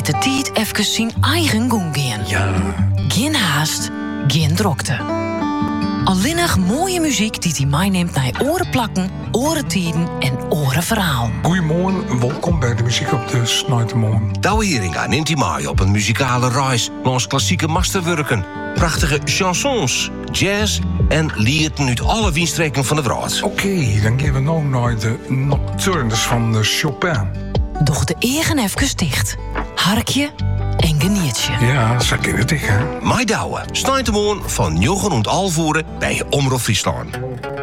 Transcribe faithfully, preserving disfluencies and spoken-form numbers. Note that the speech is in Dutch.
de tijd even zijn eigen gang gaan. Ja. Geen haast, geen drokte. Alleenig mooie muziek die hij meeneemt naar oren plakken, oren tijden en oren verhaal. Goedemorgen, welkom bij de muziek op de Snuitermorgen. Douwe Heringa neemt hij mee op een muzikale reis langs klassieke masterwerken. Prachtige chansons, jazz en lieden uit alle windstreken van de wereld. Oké, okay, dan gaan we nu naar de Nocturnes van de Chopin. Doch de egen even dicht. Harkje en genietje. Ja, zo kan het ik, hè? Mai Douwe, Snuitermorgen van Jochem en Alvoeren bij Omroep Friesland.